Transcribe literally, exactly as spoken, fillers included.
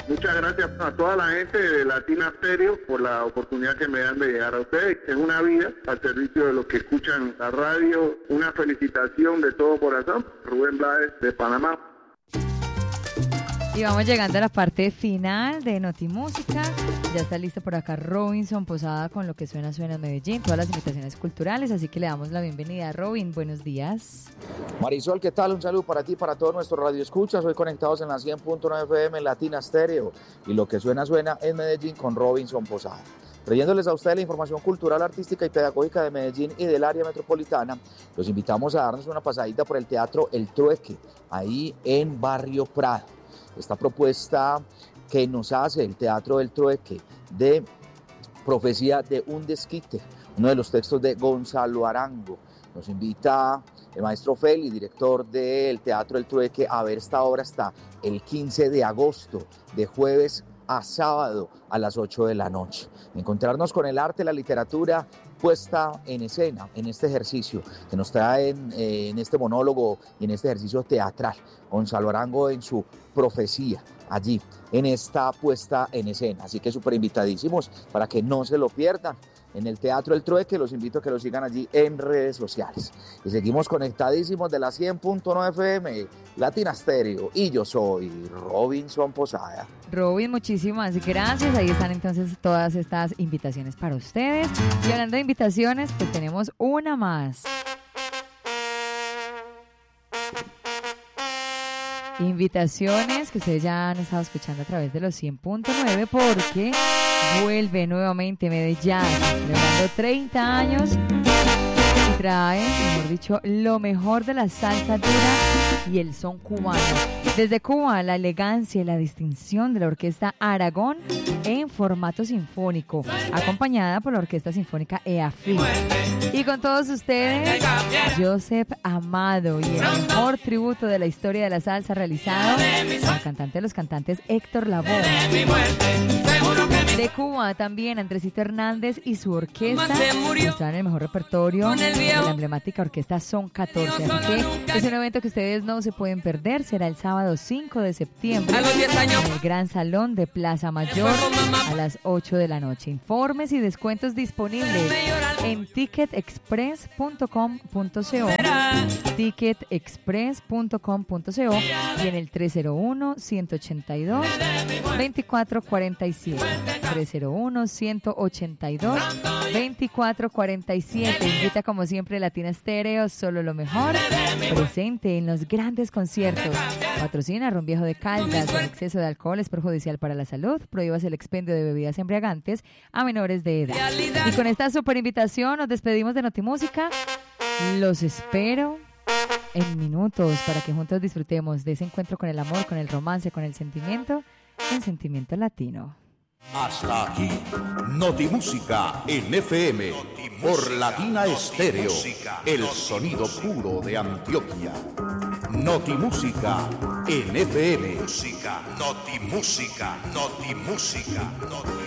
Muchas gracias a toda la gente de Latina Stereo por la oportunidad que me dan de llegar a ustedes. Es una vida al servicio de los que escuchan la radio. Una felicitación de todo corazón. Rubén Blades de Panamá. Y vamos llegando a la parte final de Notimúsica. Ya está listo por acá Robinson Posada con lo que suena, suena en Medellín, todas las invitaciones culturales, así que le damos la bienvenida a Robin. Buenos días. Marisol, ¿qué tal? Un saludo para ti, para todos nuestros radioescuchas. Hoy conectados en la cien punto nueve F M en Latina Stereo. Y lo que suena, suena en Medellín con Robinson Posada. Trayéndoles a ustedes la información cultural, artística y pedagógica de Medellín y del área metropolitana, los invitamos a darnos una pasadita por el Teatro El Trueque, ahí en Barrio Prado. Esta propuesta que nos hace el Teatro del Trueque de Profecía de un Desquite, uno de los textos de Gonzalo Arango. Nos invita el maestro Feli, director del Teatro del Trueque, a ver esta obra hasta el quince de agosto, de jueves a sábado a las ocho de la noche. Encontrarnos con el arte, la literatura puesta en escena, en este ejercicio que nos traen eh, en este monólogo y en este ejercicio teatral. Gonzalo Arango en su Profecía, allí, en esta puesta en escena. Así que súper invitadísimos para que no se lo pierdan. En el Teatro El Trueque, los invito a que lo sigan allí en redes sociales. Y seguimos conectadísimos de la cien punto nueve F M, Latina Stereo. Y yo soy Robinson Posada. Robin, muchísimas gracias. Ahí están entonces todas estas invitaciones para ustedes. Y hablando de invitaciones, pues tenemos una más. Invitaciones que ustedes ya han estado escuchando a través de los cien punto nueve porque vuelve nuevamente Medellín, celebrando treinta años y trae, mejor dicho, lo mejor de la salsa dura y el son cubano. Desde Cuba, la elegancia y la distinción de la Orquesta Aragón en formato sinfónico, acompañada por la Orquesta Sinfónica EAFRI. Y con todos ustedes, Joseph Amado y el mejor tributo de la historia de la salsa realizado por el cantante de los cantantes Héctor Lavoe. De Cuba también Andresito Hernández y su orquesta mostraron el mejor repertorio de la emblemática orquesta Son catorce. Así que es un evento que ustedes no se pueden perder. Será el sábado cinco de septiembre en el Gran Salón de Plaza Mayor a las ocho de la noche. Informes y descuentos disponibles en ticket express punto com punto co, ticket express punto com punto co y en el tres cero uno, ciento ochenta y dos, veinticuatro cuarenta y siete. tres cero uno, ciento ochenta y dos, veinticuatro cuarenta y siete. Invita como siempre Latina Stereo, solo lo mejor. Presente en los grandes conciertos. Patrocina Ron Viejo de Caldas. El exceso de alcohol es perjudicial para la salud. Prohíbas el expendio de bebidas embriagantes a menores de edad. Y con esta super invitación nos despedimos de Notimúsica. Los espero en minutos para que juntos disfrutemos de ese encuentro con el amor, con el romance, con el sentimiento, en Sentimiento Latino. Hasta aquí, Notimúsica en F M, por Latina Stereo, el sonido puro de Antioquia. Notimúsica en F M. Notimúsica, Notimúsica, Notimúsica.